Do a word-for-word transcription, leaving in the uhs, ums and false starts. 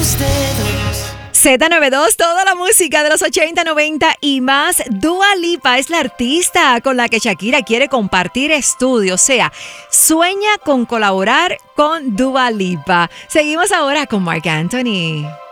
tus dedos. Z noventa y dos, toda la música de los ochenta, noventa y más. Dua Lipa es la artista con la que Shakira quiere compartir estudio. O sea, sueña con colaborar con Dua Lipa. Seguimos ahora con Marc Anthony.